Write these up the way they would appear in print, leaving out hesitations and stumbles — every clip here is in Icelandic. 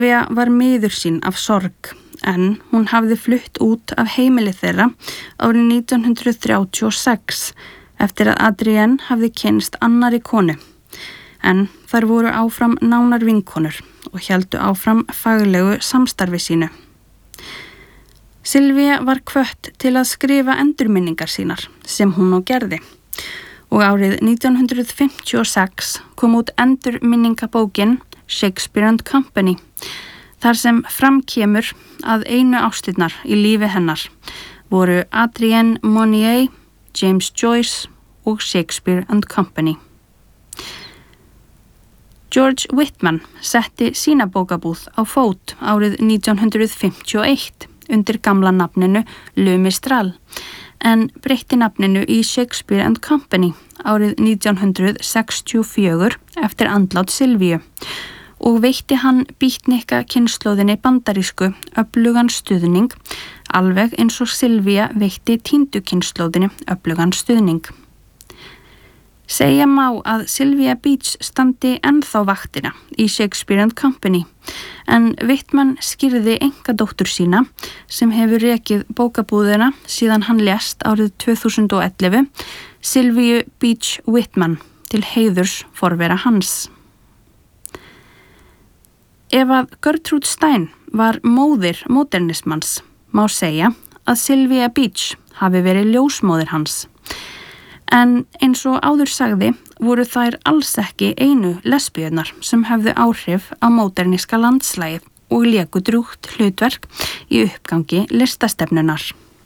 Sylvia var miður sín af sorg en hún hafði flutt út af heimili þeirra árið 1936 eftir að Adrienne hafði kynnst annarri konu. En þær voru áfram nánar vinkonur og héldu áfram faglegu samstarfi sínu. Sylvia var hvött til að skrifa endurminningar sínar sem hún nú gerði og árið 1956 kom út endurminningabókin Shakespeare and Company þar sem framkemur að einu ástirnar í lífi hennar voru Adrienne Monnier, James Joyce og Shakespeare and Company. George Whitman setti sína bókabúð á fót árið 1951 undir gamla nafninu Le Mistral en breytti nafninu í Shakespeare and Company árið 1964 eftir andlát Sylvíu og veitti hann beatnika kynslóðinni bandarísku öflugan stuðning alveg eins og Sylvía veitti týndu kynslóðinni öflugan stuðning. Segja má að Sylvia Beach standi ennþá vaktina í Shakespeare and Company en Whitman skýrði einkadóttur sína sem hefur rekið bókabúðina síðan hann lést árið 2011, Sylvia Beach Whitman, til heiðurs forvera hans. Ef að Gertrude Stein var móðir módernismans má segja að Sylvia Beach hafi verið ljósmóðir hans. En eins og áður sagði voru þær alls ekki einu lesbíurnar sem höfðu áhrif á móderníska landslægið og léku drjúgt hlutverk í uppgangi listastefnunar.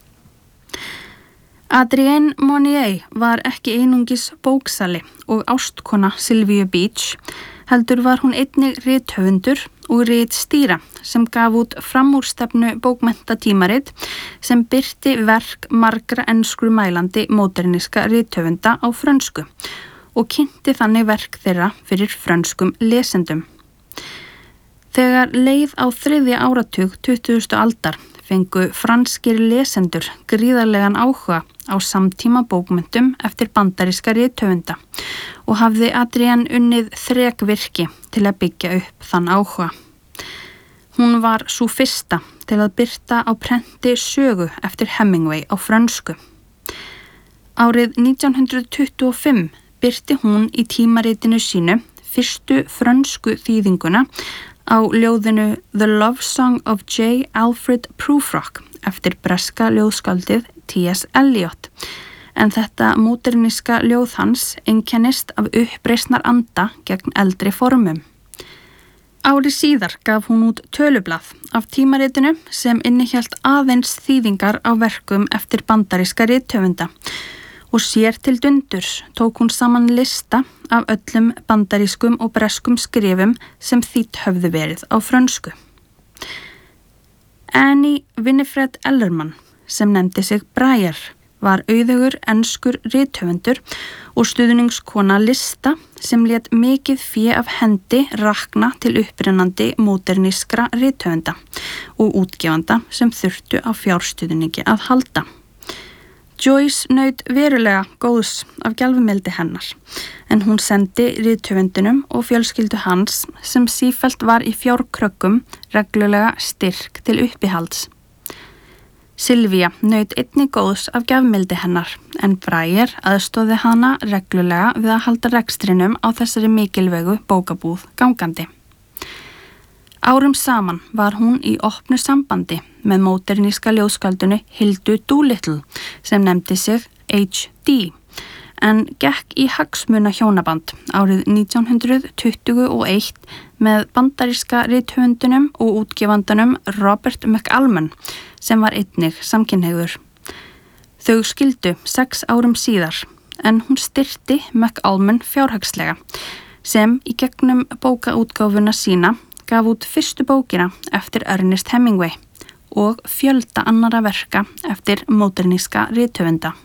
Adrienne Monnier var ekki einungis bóksali og ástkona Sylvia Beach, heldur var hún einnig rithöfundur og ritstýra sem gaf út framúrstefnu bókmenntatímarit sem birti verk margra enskumælandi móderníska rithöfunda á frönsku og kynnti þannig verk þeirra fyrir frönskum lesendum. Þegar leið á 3. áratug 20. aldar fengu franskir lesendur gríðarlegan áhuga á samtíma bókmenntum eftir bandaríska rithöfunda og hafði Adrienne unnið þrekvirki til að byggja upp þann áhuga. Hún var sú fyrsta til að birta á prenti sögu eftir Hemingway á frönsku. Árið 1925 birti hún í tímaritinu sínu fyrstu frönsku þýðinguna á ljóðinu The Love Song of J. Alfred Prufrock eftir breska ljóðskáldið T.S. Eliot, en þetta móderníska ljóð hans einkennist af uppreisnar anda gegn eldri formum. Ári síðar gaf hún út tölublað af tímaritinu sem innihélt aðeins þýðingar á verkum eftir bandaríska rithöfunda og sér til dundurs tók hún saman lista af öllum bandarískum og breskum skrifum sem þýtt höfðu verið á frönsku. Annie Winifred Ellerman, sem nefndi sig Brayer, var auðugur enskur rithöfundur og stuðningskona lista sem lét mikið fé af hendi rakna til upprennandi módernískra rithöfunda og útgefanda sem þurftu á fjárstuðningi að halda. Joyce naut verulega góðs af gjálfumildi hennar, en hún sendi rithöfundinum og fjölskyldu hans sem sífellt var í fjárkröggum reglulega styrk til uppihalds. Sylvia naut einnig góðs af gjafmildi hennar, en Brayer aðstóði hana reglulega við að halda rekstrinum á þessari mikilvægu bókabúð gangandi. Árum saman var hún í opnu sambandi með móderníska ljóðskáldinu Hildu Doolittle sem nefndi sig H.D. en gekk í hagsmuna hjónaband árið 1921 með bandaríska rithöfundinum og útgefandanum Robert McAlmon sem var einnig samkynhneigður. Þau skildu 6 árum síðar en hún styrkti McAlmon fjárhagslega sem í gegnum bókaútgáfuna sína gaf út fyrstu bókina eftir Ernest Hemingway og fjölda annara verka eftir móderníska rithöfunda.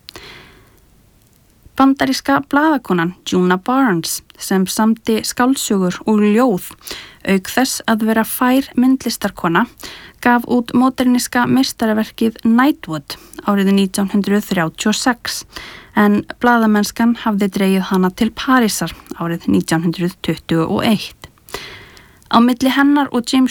Bandaríska blaðakonan Djuna Barnes sem samdi skáldsögur og ljóð auk þess að vera fær myndlistarkona gaf út móderníska meistaraverkið Nightwood árið 1936 en blaðamennskan hafði dregið hana til Parísar árið 1921. Á milli hennar og James